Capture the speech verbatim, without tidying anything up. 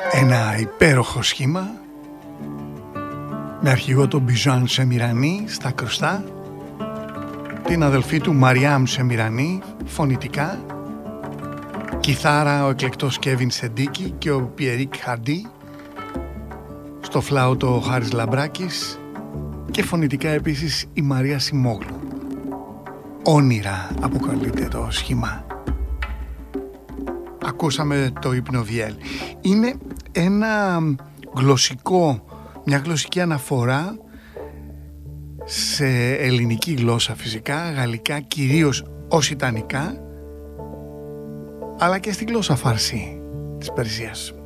Ένα υπέροχο σχήμα με αρχηγό τον Μπιζάν Σεμιρανί στα κρουστά, την αδελφή του Μαριάμ Σεμιρανί φωνητικά, κιθάρα ο εκλεκτός Κέβιν Σεντίκη και ο Πιερίκ Χαρντί, στο φλάουτο ο Χάρης Λαμπράκης και φωνητικά επίσης η Μαρία Σιμόγλου. Όνειρα αποκαλείται το σχήμα. Ακούσαμε το Υπνοβιέλ. Είναι ένα γλωσσικό, μια γλωσσική αναφορά σε ελληνική γλώσσα φυσικά, γαλλικά, κυρίως οσιτανικά, αλλά και στη γλώσσα φαρσί της Περσίας.